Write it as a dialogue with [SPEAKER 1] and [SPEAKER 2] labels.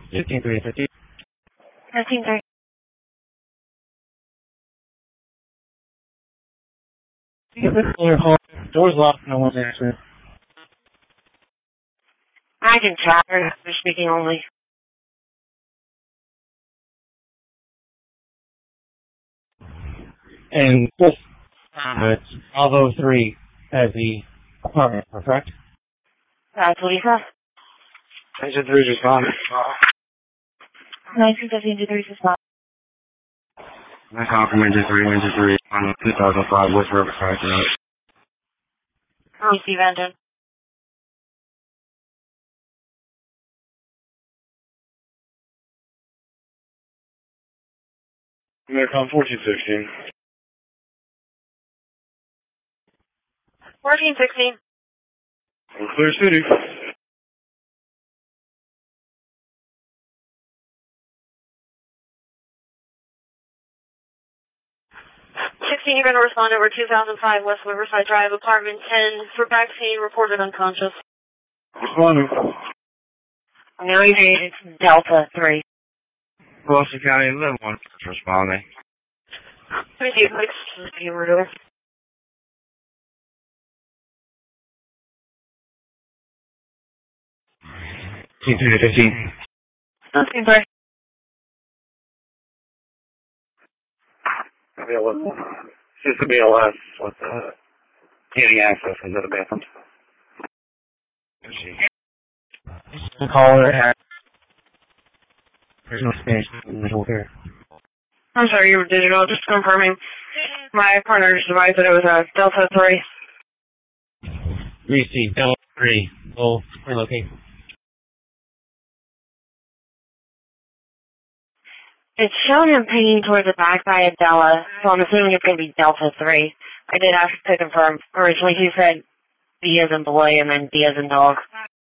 [SPEAKER 1] 15-3-50.
[SPEAKER 2] 15-3.
[SPEAKER 1] Doors locked, no one's answering.
[SPEAKER 2] I can chat. They're speaking only.
[SPEAKER 1] And this, it's Bravo 3 as the apartment, correct?
[SPEAKER 2] That's what he said.
[SPEAKER 1] Engine 3 respond.
[SPEAKER 2] 1915-3 respond.
[SPEAKER 1] That's call from Engine 3 on 2005 West Riverside Road.
[SPEAKER 2] Receive engine.
[SPEAKER 1] Intercom 1416.
[SPEAKER 2] 1416.
[SPEAKER 1] Clear City.
[SPEAKER 2] 16, you're going to respond over 2005 West Riverside Drive, apartment 10, for vaccine, reported unconscious.
[SPEAKER 1] Responding.
[SPEAKER 2] Now you need Delta 3.
[SPEAKER 1] Boston County 11-1 responding.
[SPEAKER 2] Let me see if I can see where.
[SPEAKER 1] 15-15.
[SPEAKER 2] Okay, bye.
[SPEAKER 1] Just the BLS with getting access into the bathroom. The caller has. There's no space in the middle here.
[SPEAKER 2] I'm sorry, you were digital. Just confirming. My partner just advised that it was Delta 3.
[SPEAKER 1] Receive Delta 3. We'll relocate.
[SPEAKER 2] It's showing him pinging towards the back by Adela, so I'm assuming it's going to be Delta 3. I did ask to confirm. Originally he said B as in boy and then D as in dog.